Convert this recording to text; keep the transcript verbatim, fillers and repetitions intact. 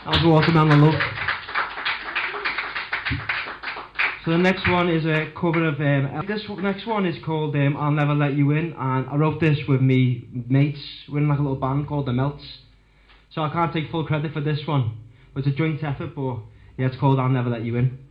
That was Watermelon Love. So the next one is a cover of, um, this next one is called um, I'll Never Let You In, and I wrote this with me mates. We're in like a little band called The Melts. So I can't take full credit for this one. It was a joint effort, but yeah, it's called I'll Never Let You In.